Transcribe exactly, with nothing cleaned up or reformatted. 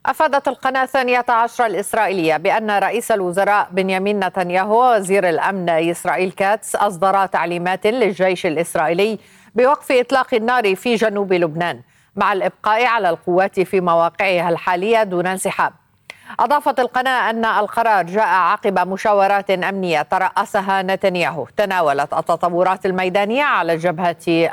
أفادت القناة الثانية عشر الإسرائيلية بأن رئيس الوزراء بنيامين نتنياهو وزير الأمن إسرائيل كاتس أصدر تعليمات للجيش الإسرائيلي بوقف إطلاق النار في جنوب لبنان مع الإبقاء على القوات في مواقعها الحالية دون انسحاب. أضافت القناة أن القرار جاء عقب مشاورات أمنية ترأسها نتنياهو تناولت التطورات الميدانية على الجبهة